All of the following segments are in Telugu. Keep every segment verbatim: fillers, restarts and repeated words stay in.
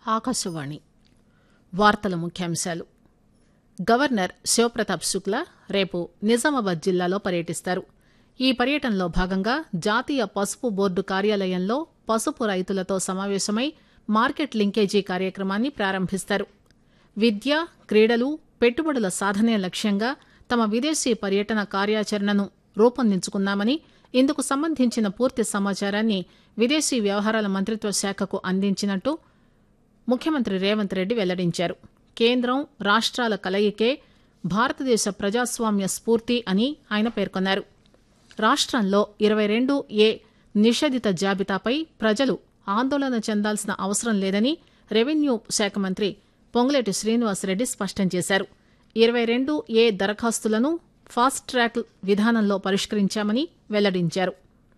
ఆకాశవాణి వార్తల ముఖ్యాంశాలు. గవర్నర్ శివప్రతాప్ శుక్లా రేపు నిజామాబాద్ జిల్లాలో పర్యటిస్తారు. ఈ పర్యటనలో భాగంగా జాతీయ పసుపు బోర్డు కార్యాలయంలో పసుపు రైతులతో సమావేశమై మార్కెట్ లింకేజీ కార్యక్రమాన్ని ప్రారంభిస్తారు. విద్య, క్రీడలు, పెట్టుబడుల సాధనే లక్ష్యంగా తమ విదేశీ పర్యటన కార్యాచరణను రూపొందించుకున్నామని, ఇందుకు సంబంధించిన పూర్తి సమాచారాన్ని విదేశీ వ్యవహారాల మంత్రిత్వ శాఖకు అందించినట్టు ముఖ్యమంత్రి రేవంత్ రెడ్డి వెల్లడించారు. కేంద్రం, రాష్ట్రాల కలయికే భారతదేశ ప్రజాస్వామ్య స్ఫూర్తి అని ఆయన పేర్కొన్నారు. రాష్ట్రంలో ఇరవై రెండు ఏ నిషేధిత జాబితాపై ప్రజలు ఆందోళన చెందాల్సిన అవసరం లేదని రెవెన్యూ శాఖ మంత్రి పొంగులేటి శ్రీనివాసరెడ్డి స్పష్టం చేశారు. ఇరవై రెండు ఏ దరఖాస్తులను ఫాస్ట్ ట్రాక్ విధానంలో పరిష్కరించామని వెల్లడించారు.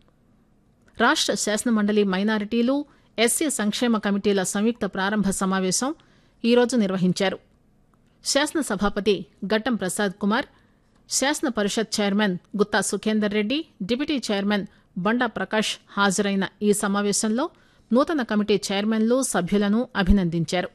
రాష్ట్ర శాసనమండలి మైనారిటీలు, ఎస్సీ సంక్షేమ కమిటీల సంయుక్త ప్రారంభ సమావేశం ఈరోజు నిర్వహించారు. శాసనసభాపతి గడ్డం ప్రసాద్ కుమార్, శాసన పరిషత్ chairman Gutta Sukhender Reddy, deputy chairman బండా ప్రకాష్ హాజరైన ఈ సమావేశంలో నూతన కమిటీ చైర్మన్లు, సభ్యులను అభినందించారు.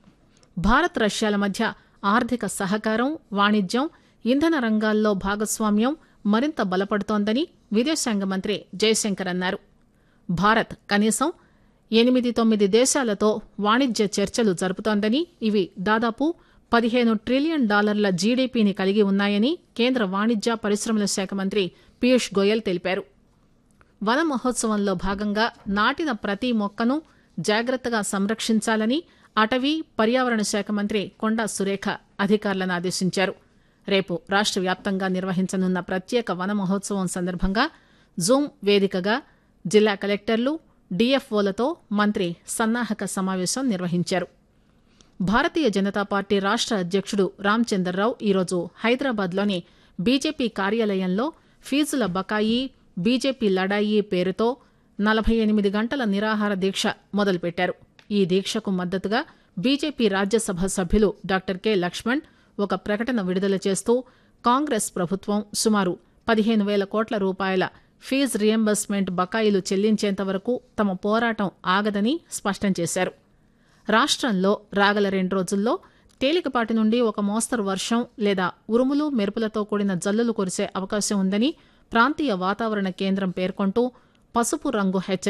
భారత్ రష్యాల మధ్య ఆర్థిక సహకారం, వాణిజ్యం, ఇంధన రంగాల్లో భాగస్వామ్యం మరింత బలపడుతోందని విదేశాంగ మంత్రి జయశంకర్ అన్నారు. భారత్ కనీసం ఎనిమిది తొమ్మిది దేశాలతో వాణిజ్య చర్చలు జరుపుతోందని, ఇవి దాదాపు పదిహేను ట్రిలియన్ డాలర్ల జీడీపీని కలిగి ఉన్నాయని కేంద్ర వాణిజ్య పరిశ్రమల శాఖ మంత్రి పీయూష్ గోయల్ తెలిపారు. వన మహోత్సవంలో భాగంగా నాటిన ప్రతి మొక్కను జాగ్రత్తగా సంరక్షించాలని అటవీ, పర్యావరణ శాఖ మంత్రి కొండా సురేఖ అధికారులను ఆదేశించారు. రేపు రాష్ట్ర వ్యాప్తంగా నిర్వహించనున్న ప్రత్యేక వన మహోత్సవం సందర్భంగా జూమ్ వేదికగా జిల్లా కలెక్టర్లు, డీఎఫ్ఓలతో మంత్రి సన్నాహక సమావేశం నిర్వహించారు. భారతీయ జనతా పార్టీ రాష్ట్ర అధ్యక్షుడు రామచందర్రావు ఈరోజు హైదరాబాద్లోని బీజేపీ కార్యాలయంలో ఫీజుల బకాయి, బీజేపీ లడాయి పేరుతో నలభై ఎనిమిది గంటల నిరాహార దీక్ష మొదలుపెట్టారు. ఈ దీక్షకు మద్దతుగా బీజేపీ రాజ్యసభ సభ్యులు డాక్టర్ కె లక్ష్మణ్ ఒక ప్రకటన విడుదల చేస్తూ కాంగ్రెస్ ప్రభుత్వం సుమారు పదిహేను వేల కోట్ల రూపాయల ఫీజు రియంబర్స్మెంట్ బకాయిలు చెల్లించేంత వరకు తమ పోరాటం ఆగదని స్పష్టం చేశారు. రాష్ట్రంలో రాగల రెండు రోజుల్లో తేలికపాటి నుండి ఒక మోస్తరు వర్షం లేదా ఉరుములు, మెరుపులతో కూడిన జల్లులు కురిసే అవకాశం ఉందని ప్రాంతీయ వాతావరణ కేంద్రం పేర్కొంటూ పసుపు రంగు హెచ్చరిక